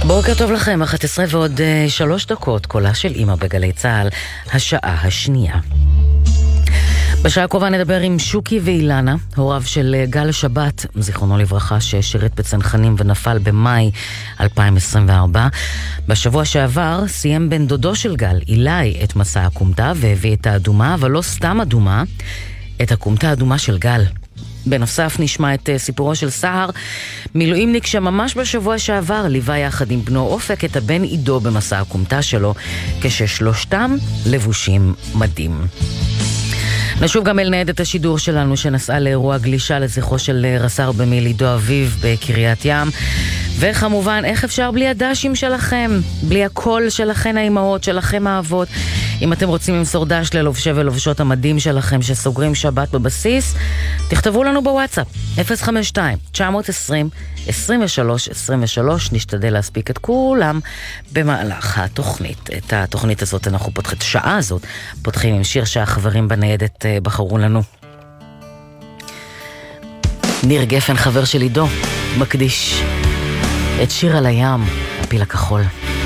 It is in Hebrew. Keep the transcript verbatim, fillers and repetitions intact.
בוקר טוב לכם, אחת עשרה ועוד שלוש דקות, קולה של אמא בגלי צהל, השעה השנייה. בשעה הקרובה נדבר עם שוקי ואילנה, הוריו של גל שבת, זיכרונו לברכה, ששירת בצנחנים ונפל במאי אלפיים עשרים וארבע. בשבוע שעבר סיים בן דודו של גל, אילי, את מסע הקומתה והביא את האדומה, אבל לא סתם אדומה, את הקומתה האדומה של גל. בנוסף נשמע את סיפורו של סהר, מילואימניק שממש בשבוע שעבר ליווה יחד עם בנו אופק את הבן עידו במסע הקומתה שלו, כששלושתם לבושים מדים. נשוב גם אל ניידת השידור שלנו שנסעה לאירוע גלישה לזכרו של רס"ר במיל' עידו אביב בקריית ים. וכמובן, איך אפשר בלי הדשים שלכם, בלי הקול שלכם האימהות, שלכם האבות. אם אתם רוצים למסור דש ללובשי ולובשות המדים שלכם שסוגרים שבת בבסיס, תכתבו לנו בוואטסאפ אפס חמש שתיים תשע עשרים עשרים ושלוש עשרים ושלוש. נשתדל להספיק את כולם במהלך התוכנית. את התוכנית הזאת אנחנו פותחים, את השעה הזאת פותחים עם שיר שהחברים בניידת בחרו לנו. ניר גפן, חבר של עידו, מקדיש את שיר על הים, הפיל הכחול.